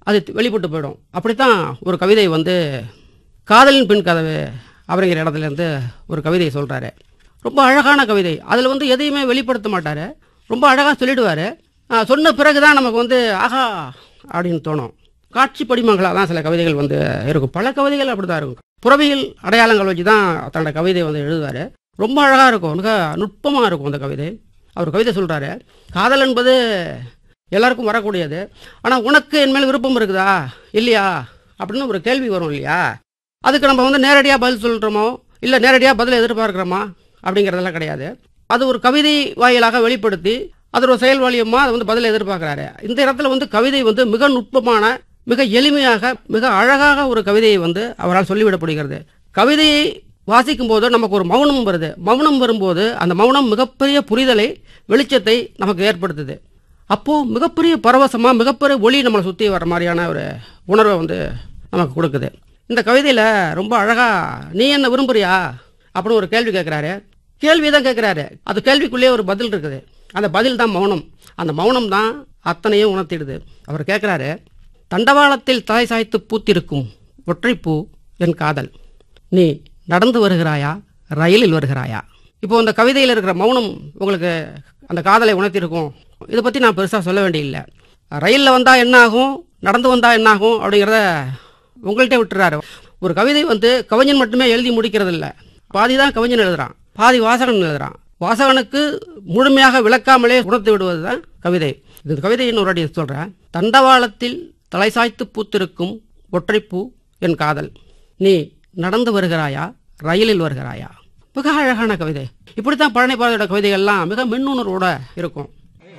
அது வெளிப்பட்டு போயிடும். அப்படித்தான் ஒரு கவிதை காதலின் பின் கதவு அப்படிங்கிற இடத்துலேருந்து ஒரு கவிதையை சொல்கிறாரு. ரொம்ப அழகான கவிதை. அதில் எதையுமே வெளிப்படுத்த மாட்டார், ரொம்ப அழகாக சொல்லிடுவார். சொன்ன பிறகு தான் நமக்கு ஆஹா அப்படின்னு தோணும். காட்சி படிமங்களாக தான் சில கவிதைகள் இருக்கும். பல கவிதைகள் அப்படி தான் இருக்கும். புறவியல் அடையாளங்கள் வச்சு தான் தன்னோட கவிதை எழுதுவார். ரொம்ப அழகாக இருக்கும், மிக நுட்பமாக இருக்கும் அந்த கவிதை. அவர் கவிதை சொல்கிறாரு, காதல் என்பது எல்லாருக்கும் வரக்கூடியது, ஆனால் உனக்கு என் மேல் விருப்பம் இருக்குதா இல்லையா அப்படின்னு ஒரு கேள்வி வரும் இல்லையா. அதுக்கு நம்ம நேரடியாக பதில் சொல்கிறோமோ இல்லை நேரடியாக பதில் எதிர்பார்க்குறோமா அப்படிங்கிறதெல்லாம் கிடையாது. அது ஒரு கவிதை வாயிலாக வெளிப்படுத்தி அது ஒரு செயல் வழியமாக அதை பதில் எதிர்பார்க்குறாரு. இந்த இடத்துல கவிதை மிக நுட்பமான, மிக எளிமையாக, மிக அழகாக ஒரு கவிதையை அவரால் சொல்லிவிடப்படுகிறது. கவிதையை வாசிக்கும் போது நமக்கு ஒரு மௌனம் வருது. மௌனம் வரும்போது அந்த மௌனம் மிகப்பெரிய புரிதலை, வெளிச்சத்தை நமக்கு ஏற்படுத்துது. அப்போது மிகப்பெரிய பரவசமாக, மிகப்பெரிய ஒளி நம்மளை சுற்றி வர மாதிரியான ஒரு உணர்வை நமக்கு கொடுக்குது. இந்த கவிதையில் ரொம்ப அழகாக நீ என்ன விரும்புறியா அப்படின்னு ஒரு கேள்வி கேட்குறாரு. கேள்வி தான் கேட்குறாரு, அது கேள்விக்குள்ளேயே ஒரு பதில் இருக்குது. அந்த பதில் தான் மௌனம். அந்த மௌனம் தான் அத்தனையும் உணர்த்திடுது. அவர் கேட்குறாரு, தண்டவாளத்தில் தலை சாய்த்து பூத்திருக்கும் ஒற்றைப்பூ என் காதல், நீ நடந்து வருகிறாயா ரயிலில் வருகிறாயா. இப்போ அந்த கவிதையில் இருக்கிற மௌனம் உங்களுக்கு அந்த காதலை உணர்த்திருக்கும். இதை பற்றி நான் பெருசாக சொல்ல வேண்டியில்லை. ரயிலில் வந்தால் என்ன ஆகும், நடந்து வந்தால் என்ன ஆகும் அப்படிங்கிறத உங்கள்கிட்ட விட்டுறாரு. ஒரு கவிதை கவிஞன் மட்டுமே எழுதி முடிக்கிறது இல்லை. பாதி தான் கவிஞன் எழுதுகிறான், பாதி வாசகன் எழுதுகிறான். வாசகனுக்கு முழுமையாக விளக்காமலே உணர்த்து விடுவது தான் கவிதை. இந்த கவிதையின் ஒரு அடி சொல்கிறேன். தண்டவாளத்தில் தலை சாய்த்து பூத்திருக்கும் ஒற்றைப்பூ என் காதல், நீ நடந்து வருகிறாயா ரயிலில் வருகிறாயா. மிக அழகான கவிதை. இப்படித்தான் பழனி பாரதியோட கவிதைகள்லாம் மிக மின்னுணர்வோட இருக்கும்.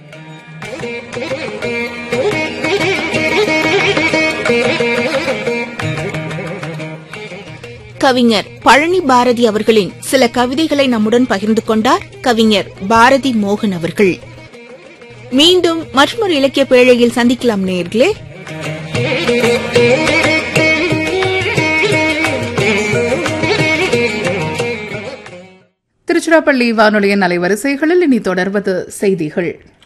கவிஞர் பழனி பாரதி அவர்களின் சில கவிதைகளை நம்முடன் பகிர்ந்து கொண்டார் கவிஞர் பாரதி மோகன் அவர்கள். மீண்டும் மற்றொரு இலக்கிய பேழையில் சந்திக்கலாம் நேயர்களே. திருச்சிராப்பள்ளி வானொலியின் அலைவரிசைகளில் இனி தொடர்வது செய்திகள்.